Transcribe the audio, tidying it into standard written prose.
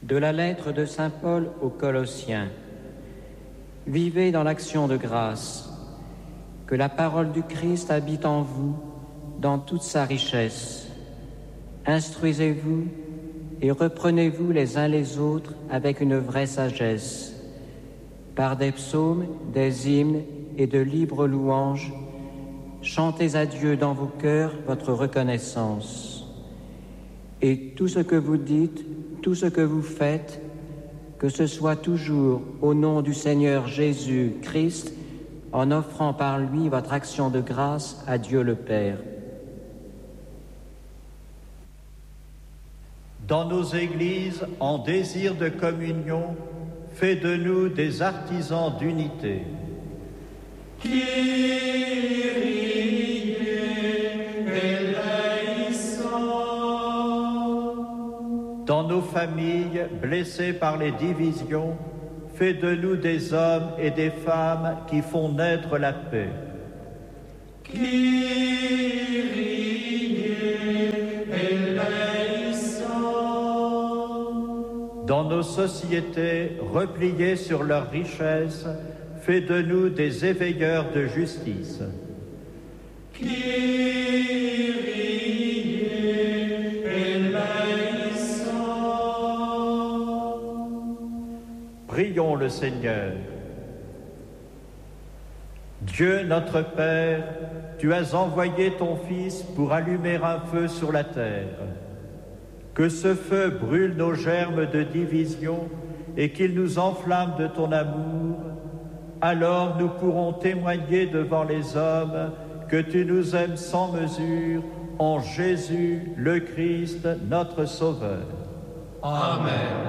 De la lettre de saint Paul aux Colossiens. Vivez dans l'action de grâce, que la parole du Christ habite en vous dans toute sa richesse. Instruisez-vous et reprenez-vous les uns les autres avec une vraie sagesse, par des psaumes, des hymnes et de libres louanges. Chantez à Dieu dans vos cœurs votre reconnaissance. Et tout ce que vous dites, tout ce que vous faites, que ce soit toujours au nom du Seigneur Jésus-Christ, en offrant par lui votre action de grâce à Dieu le Père. Dans nos églises, en désir de communion, fais de nous des artisans d'unité. Dans nos familles, blessées par les divisions, fais de nous des hommes et des femmes qui font naître la paix. Dans nos sociétés, repliées sur leurs richesses, fais de nous des éveilleurs de justice. Prions le Seigneur. Dieu notre Père, tu as envoyé ton Fils pour allumer un feu sur la terre. Que ce feu brûle nos germes de division et qu'il nous enflamme de ton amour. Alors nous pourrons témoigner devant les hommes que tu nous aimes sans mesure, en Jésus le Christ, notre Sauveur. Amen.